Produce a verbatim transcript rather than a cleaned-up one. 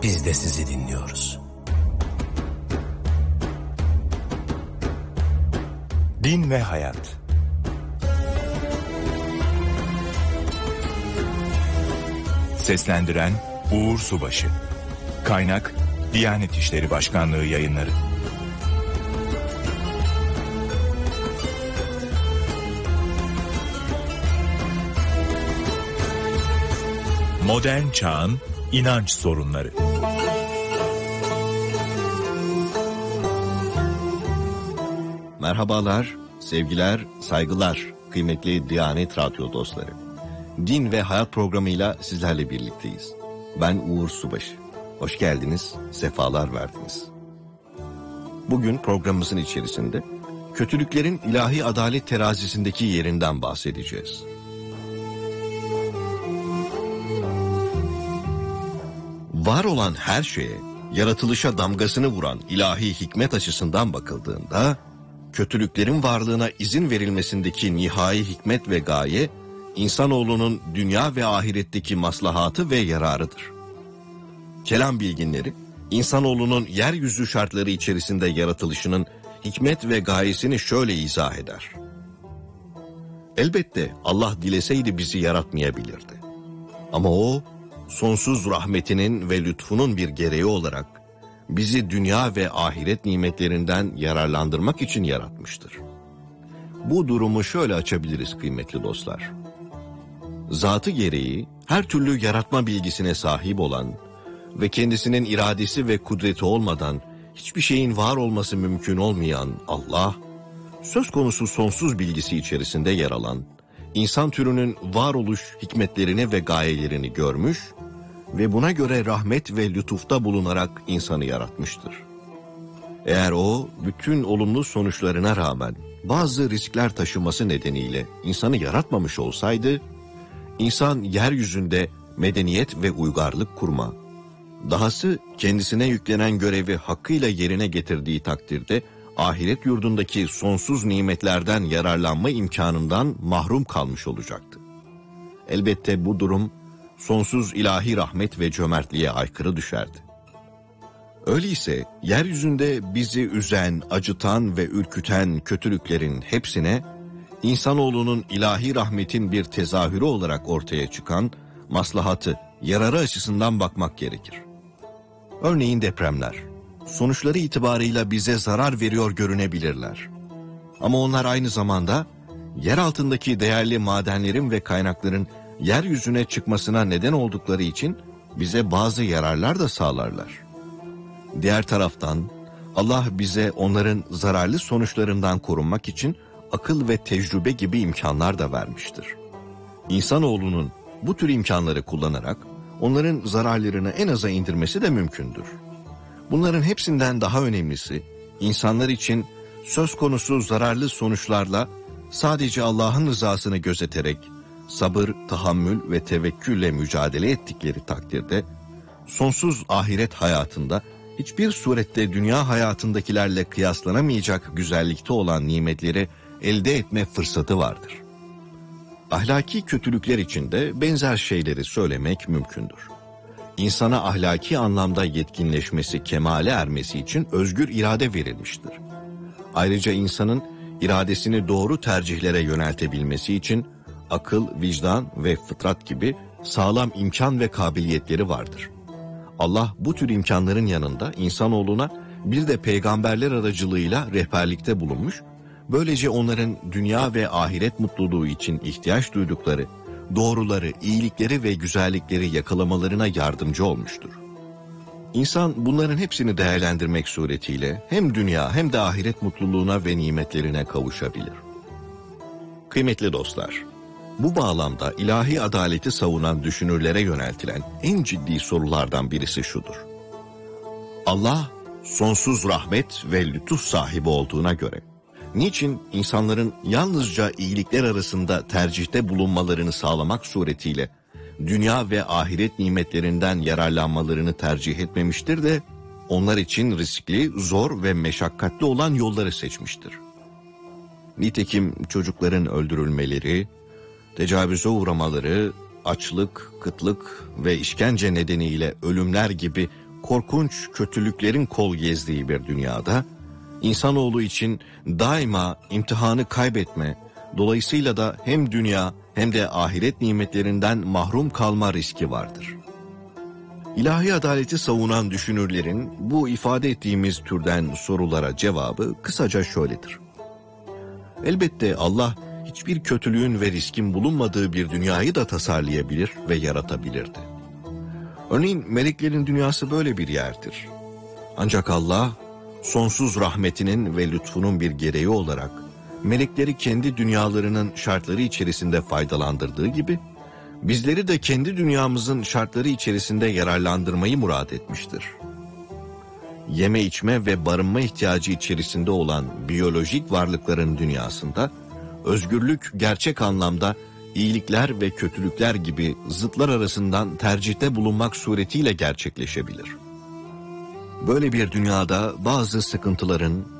biz de sizi dinliyoruz. Din ve Hayat. Seslendiren Uğur Subaşı. Kaynak Diyanet İşleri Başkanlığı Yayınları. Modern çağın inanç sorunları. Merhabalar, sevgiler, saygılar kıymetli Diyanet Radyo dostları. Din ve Hayat programıyla sizlerle birlikteyiz. Ben Uğur Subaşı. Hoş geldiniz, sefalar verdiniz. Bugün programımızın içerisinde kötülüklerin ilahi adalet terazisindeki yerinden bahsedeceğiz. Var olan her şeye, yaratılışa damgasını vuran ilahi hikmet açısından bakıldığında, kötülüklerin varlığına izin verilmesindeki nihai hikmet ve gaye, insanoğlunun dünya ve ahiretteki maslahatı ve yararıdır. Kelam bilginleri, insanoğlunun yeryüzü şartları içerisinde yaratılışının hikmet ve gayesini şöyle izah eder. Elbette Allah dileseydi bizi yaratmayabilirdi. Ama O, sonsuz rahmetinin ve lütfunun bir gereği olarak bizi dünya ve ahiret nimetlerinden yararlandırmak için yaratmıştır. Bu durumu şöyle açabiliriz kıymetli dostlar. Zatı gereği her türlü yaratma bilgisine sahip olan ve kendisinin iradesi ve kudreti olmadan hiçbir şeyin var olması mümkün olmayan Allah, söz konusu sonsuz bilgisi içerisinde yer alan, insan türünün varoluş hikmetlerini ve gayelerini görmüş ve buna göre rahmet ve lütufta bulunarak insanı yaratmıştır. Eğer O, bütün olumlu sonuçlarına rağmen bazı riskler taşıması nedeniyle insanı yaratmamış olsaydı, insan yeryüzünde medeniyet ve uygarlık kurma, dahası kendisine yüklenen görevi hakkıyla yerine getirdiği takdirde ahiret yurdundaki sonsuz nimetlerden yararlanma imkanından mahrum kalmış olacaktı. Elbette bu durum sonsuz ilahi rahmet ve cömertliğe aykırı düşerdi. Öyleyse yeryüzünde bizi üzen, acıtan ve ürküten kötülüklerin hepsine insanoğlunun ilahi rahmetin bir tezahürü olarak ortaya çıkan maslahatı, yararı açısından bakmak gerekir. Örneğin depremler, sonuçları itibarıyla bize zarar veriyor görünebilirler. Ama onlar aynı zamanda yer altındaki değerli madenlerin ve kaynakların yeryüzüne çıkmasına neden oldukları için bize bazı yararlar da sağlarlar. Diğer taraftan Allah bize onların zararlı sonuçlarından korunmak için akıl ve tecrübe gibi imkanlar da vermiştir. İnsanoğlunun bu tür imkanları kullanarak onların zararlarını en aza indirmesi de mümkündür. Bunların hepsinden daha önemlisi, insanlar için söz konusu zararlı sonuçlarla sadece Allah'ın rızasını gözeterek sabır, tahammül ve tevekkülle mücadele ettikleri takdirde, sonsuz ahiret hayatında hiçbir surette dünya hayatındakilerle kıyaslanamayacak güzellikte olan nimetleri elde etme fırsatı vardır. Ahlaki kötülükler için de benzer şeyleri söylemek mümkündür. İnsana ahlaki anlamda yetkinleşmesi, kemale ermesi için özgür irade verilmiştir. Ayrıca insanın iradesini doğru tercihlere yöneltebilmesi için akıl, vicdan ve fıtrat gibi sağlam imkan ve kabiliyetleri vardır. Allah bu tür imkanların yanında insanoğluna bir de peygamberler aracılığıyla rehberlikte bulunmuş, böylece onların dünya ve ahiret mutluluğu için ihtiyaç duydukları doğruları, iyilikleri ve güzellikleri yakalamalarına yardımcı olmuştur. İnsan bunların hepsini değerlendirmek suretiyle hem dünya hem de ahiret mutluluğuna ve nimetlerine kavuşabilir. Kıymetli dostlar, bu bağlamda ilahi adaleti savunan düşünürlere yöneltilen en ciddi sorulardan birisi şudur. Allah sonsuz rahmet ve lütuf sahibi olduğuna göre, niçin insanların yalnızca iyilikler arasında tercihte bulunmalarını sağlamak suretiyle dünya ve ahiret nimetlerinden yararlanmalarını tercih etmemiştir de onlar için riskli, zor ve meşakkatli olan yolları seçmiştir? Nitekim çocukların öldürülmeleri, tecavüze uğramaları, açlık, kıtlık ve işkence nedeniyle ölümler gibi korkunç kötülüklerin kol gezdiği bir dünyada, insanoğlu için daima imtihanı kaybetme, dolayısıyla da hem dünya hem de ahiret nimetlerinden mahrum kalma riski vardır. İlahi adaleti savunan düşünürlerin bu ifade ettiğimiz türden sorulara cevabı kısaca şöyledir. Elbette Allah hiçbir kötülüğün ve riskin bulunmadığı bir dünyayı da tasarlayabilir ve yaratabilirdi. Örneğin meleklerin dünyası böyle bir yerdir. Ancak Allah sonsuz rahmetinin ve lütfunun bir gereği olarak melekleri kendi dünyalarının şartları içerisinde faydalandırdığı gibi bizleri de kendi dünyamızın şartları içerisinde yararlandırmayı murad etmiştir. Yeme içme ve barınma ihtiyacı içerisinde olan biyolojik varlıkların dünyasında özgürlük gerçek anlamda iyilikler ve kötülükler gibi zıtlar arasından tercihte bulunmak suretiyle gerçekleşebilir. Böyle bir dünyada bazı sıkıntıların